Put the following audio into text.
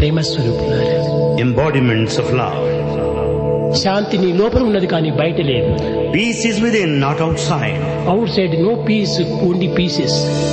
ప్రేమ స్వరూపులారా. embodiments of love. శాంతి నీ లోపల ఉన్నది కానీ బయట లేదు. Peace is within, not outside. Out side no piece, only pieces.